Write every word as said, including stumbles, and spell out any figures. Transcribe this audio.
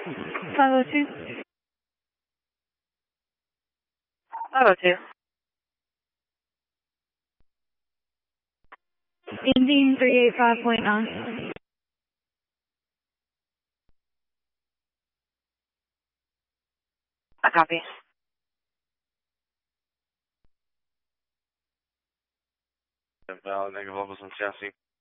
five oh two. five oh two. Ending three eight five point nine. I copy. Valid negative levels on chassis.